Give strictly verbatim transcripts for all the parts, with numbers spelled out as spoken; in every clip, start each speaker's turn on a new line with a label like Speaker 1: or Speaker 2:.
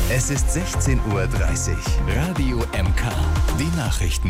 Speaker 1: Es ist sechzehn Uhr dreißig. Radio M K. Die Nachrichten.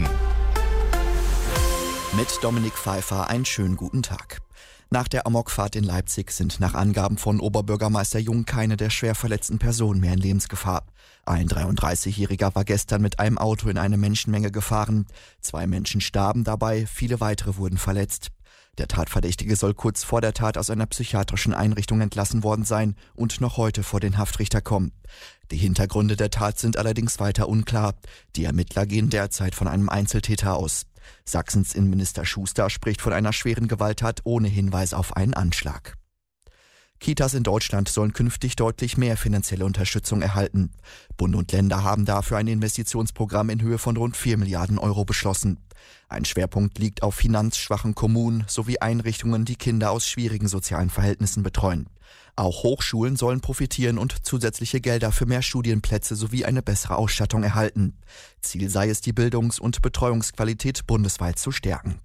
Speaker 2: Mit Dominik Pfeiffer einen schönen guten Tag. Nach der Amokfahrt in Leipzig sind nach Angaben von Oberbürgermeister Jung keine der schwer verletzten Personen mehr in Lebensgefahr. Ein dreiunddreißigjähriger war gestern mit einem Auto in eine Menschenmenge gefahren. Zwei Menschen starben dabei, viele weitere wurden verletzt. Der Tatverdächtige soll kurz vor der Tat aus einer psychiatrischen Einrichtung entlassen worden sein und noch heute vor den Haftrichter kommen. Die Hintergründe der Tat sind allerdings weiter unklar. Die Ermittler gehen derzeit von einem Einzeltäter aus. Sachsens Innenminister Schuster spricht von einer schweren Gewalttat ohne Hinweis auf einen Anschlag. Kitas in Deutschland sollen künftig deutlich mehr finanzielle Unterstützung erhalten. Bund und Länder haben dafür ein Investitionsprogramm in Höhe von rund vier Milliarden Euro beschlossen. Ein Schwerpunkt liegt auf finanzschwachen Kommunen sowie Einrichtungen, die Kinder aus schwierigen sozialen Verhältnissen betreuen. Auch Hochschulen sollen profitieren und zusätzliche Gelder für mehr Studienplätze sowie eine bessere Ausstattung erhalten. Ziel sei es, die Bildungs- und Betreuungsqualität bundesweit zu stärken.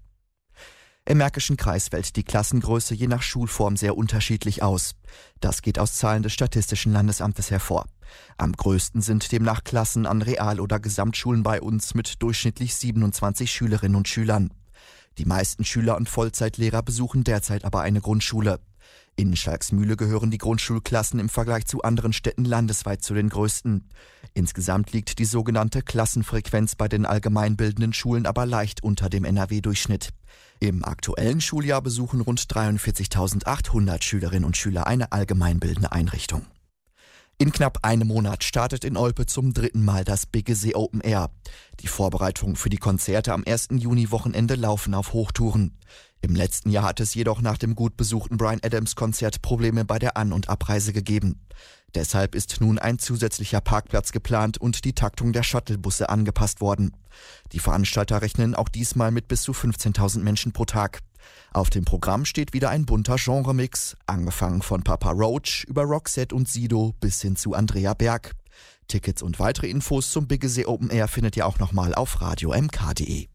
Speaker 2: Im Märkischen Kreis fällt die Klassengröße je nach Schulform sehr unterschiedlich aus. Das geht aus Zahlen des Statistischen Landesamtes hervor. Am größten sind demnach Klassen an Real- oder Gesamtschulen bei uns mit durchschnittlich siebenundzwanzig Schülerinnen und Schülern. Die meisten Schüler und Vollzeitlehrer besuchen derzeit aber eine Grundschule. In Schalksmühle gehören die Grundschulklassen im Vergleich zu anderen Städten landesweit zu den größten. Insgesamt liegt die sogenannte Klassenfrequenz bei den allgemeinbildenden Schulen aber leicht unter dem N R W-Durchschnitt. Im aktuellen Schuljahr besuchen rund dreiundvierzigtausendachthundert Schülerinnen und Schüler eine allgemeinbildende Einrichtung. In knapp einem Monat startet in Olpe zum dritten Mal das Biggesee Open Air. Die Vorbereitungen für die Konzerte am ersten Juni-Wochenende laufen auf Hochtouren. Im letzten Jahr hat es jedoch nach dem gut besuchten Bryan Adams-Konzert Probleme bei der An- und Abreise gegeben. Deshalb ist nun ein zusätzlicher Parkplatz geplant und die Taktung der Shuttlebusse angepasst worden. Die Veranstalter rechnen auch diesmal mit bis zu fünfzehntausend Menschen pro Tag. Auf dem Programm steht wieder ein bunter Genremix, angefangen von Papa Roach über Roxette und Sido bis hin zu Andrea Berg. Tickets und weitere Infos zum Biggesee Open Air findet ihr auch nochmal auf radio m k punkt d e.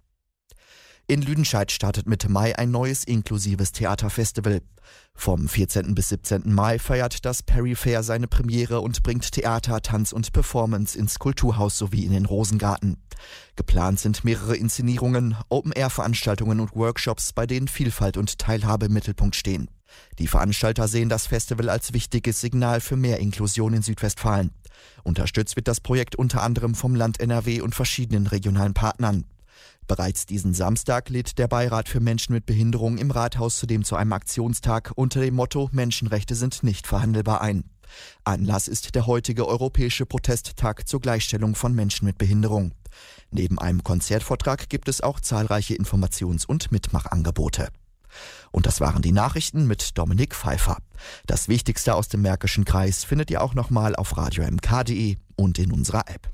Speaker 2: In Lüdenscheid startet Mitte Mai ein neues inklusives Theaterfestival. Vom vierzehnten bis siebzehnten Mai feiert das Perry Fair seine Premiere und bringt Theater, Tanz und Performance ins Kulturhaus sowie in den Rosengarten. Geplant sind mehrere Inszenierungen, Open-Air-Veranstaltungen und Workshops, bei denen Vielfalt und Teilhabe im Mittelpunkt stehen. Die Veranstalter sehen das Festival als wichtiges Signal für mehr Inklusion in Südwestfalen. Unterstützt wird das Projekt unter anderem vom Land N R W und verschiedenen regionalen Partnern. Bereits diesen Samstag lädt der Beirat für Menschen mit Behinderung im Rathaus zudem zu einem Aktionstag unter dem Motto Menschenrechte sind nicht verhandelbar ein. Anlass ist der heutige Europäische Protesttag zur Gleichstellung von Menschen mit Behinderung. Neben einem Konzertvortrag gibt es auch zahlreiche Informations- und Mitmachangebote. Und das waren die Nachrichten mit Dominik Pfeiffer. Das Wichtigste aus dem Märkischen Kreis findet ihr auch nochmal auf radio m k punkt d e und in unserer App.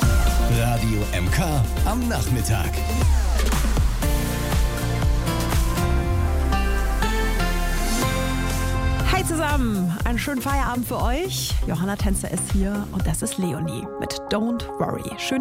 Speaker 1: Radio M K am Nachmittag.
Speaker 3: Hi zusammen, einen schönen Feierabend für euch. Johanna Tänzer ist hier und das ist Leonie mit Don't Worry. Schön